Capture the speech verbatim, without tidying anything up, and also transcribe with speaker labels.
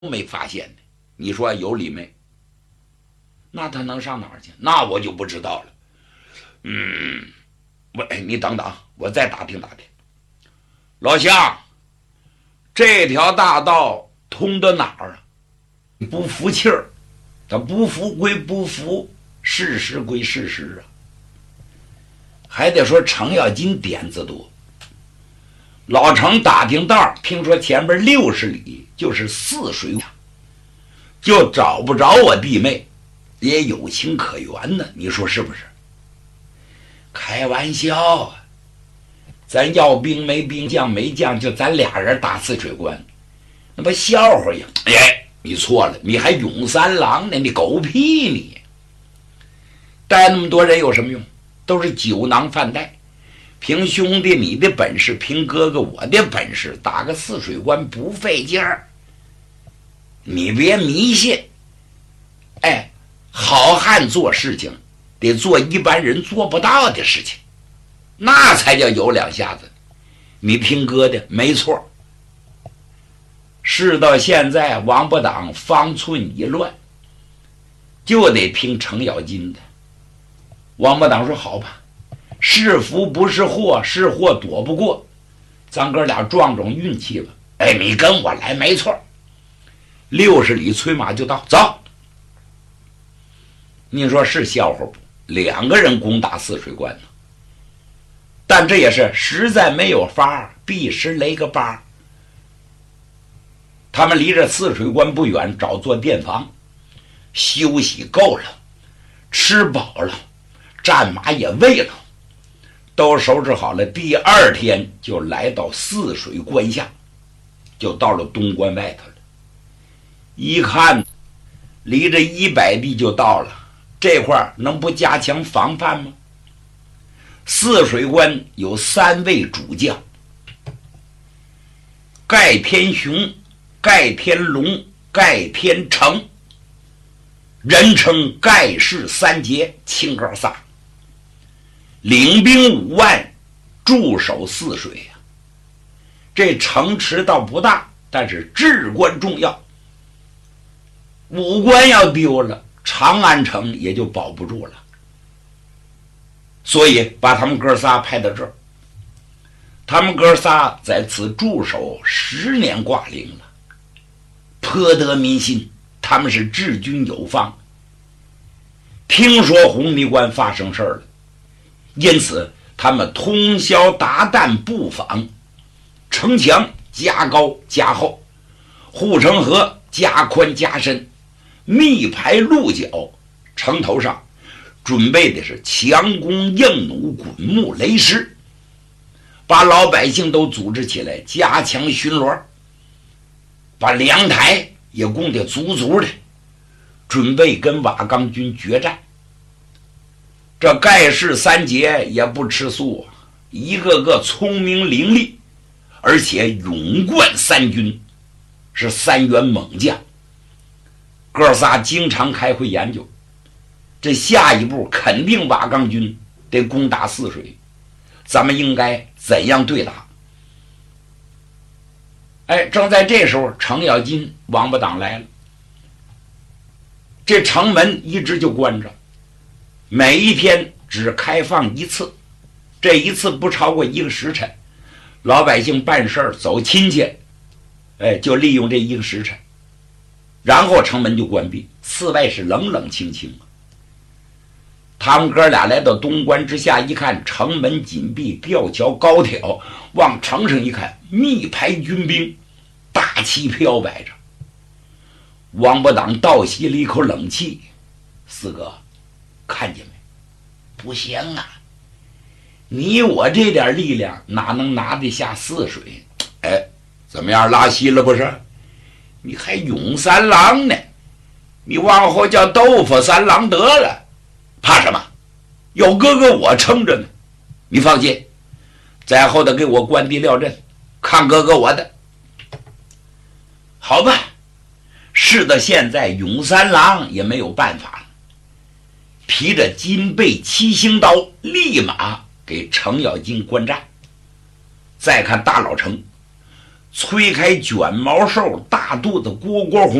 Speaker 1: 没发现呢。你说有理没？那他能上哪儿去？那我就不知道了。嗯，喂，你等等，我再打听打听。老乡，这条大道通到哪儿啊？不服气儿，他不服归不服，事实归事实啊。还得说程咬金点子多。老程打听道，听说前边六十里就是泗水港，就找不着我弟妹，也有情可原呢。你说是不是？开玩笑啊！咱要兵没兵，将没将，就咱俩人打泗水关，那不笑话呀？哎，你错了，你还勇三郎呢，你狗屁你！带那么多人有什么用？都是酒囊饭袋。凭兄弟你的本事，凭哥哥我的本事，打个泗水关不费劲儿。你别迷信。哎，好汉做事情得做一般人做不到的事情，那才叫有两下子。你听哥的没错。事到现在，王八党方寸已乱，就得听程咬金的。王八党说好吧，是福不是祸，是祸躲不过，咱哥俩撞撞运气吧。哎，你跟我来没错。六十里催马就到，走。你说是笑话不？两个人攻打泗水关呢，但这也是实在没有法，必时来个疤。他们离着泗水关不远，找座店房休息够了，吃饱了，战马也喂了，都收拾好了。第二天就来到泗水关下，就到了东关外头了。一看离着一百里就到了，这块能不加强防范吗？泗水关有三位主将，盖天雄、盖天龙、盖天成，人称盖氏三杰，亲哥仨，领兵五万，驻守泗水呀、啊。这城池倒不大，但是至关重要。武关要丢了，长安城也就保不住了。所以把他们哥仨派到这儿，他们哥仨在此驻守十年挂零了，颇得民心。他们是治军有方，听说红泥关发生事儿了，因此他们通宵达旦布防，城墙加高加厚，护城河加宽加深，密排鹿角，城头上准备的是强弓硬弩、滚木雷石，把老百姓都组织起来，加强巡逻，把粮台也供得足足的，准备跟瓦岗军决战。这盖氏三杰也不吃素啊，一个个聪明伶俐，而且勇冠三军，是三员猛将。哥仨经常开会研究，这下一步肯定瓦岗军得攻打泗水，咱们应该怎样对打？哎，正在这时候，程咬金王八党来了。这城门一直就关着，每一天只开放一次，这一次不超过一个时辰。老百姓办事儿走亲戚，哎，就利用这一个时辰，然后城门就关闭，寺外是冷冷清清。他们哥俩来到东关之下一看，城门紧闭，吊桥高挑，往城上一看，密排军兵，大旗飘摆着。王八党倒吸了一口冷气，四哥，看见没？不行啊，你我这点力量哪能拿得下泗水？哎，怎么样，拉稀了不是？你还勇三郎呢，你往后叫豆腐三郎得了，怕什么？有哥哥我撑着呢，你放心，在后头给我关地撂阵，看哥哥我的。好吧，事到现在，勇三郎也没有办法了，提着金背七星刀，立马给程咬金关战。再看大老城， 推开卷毛兽，大肚子蝈蝈红。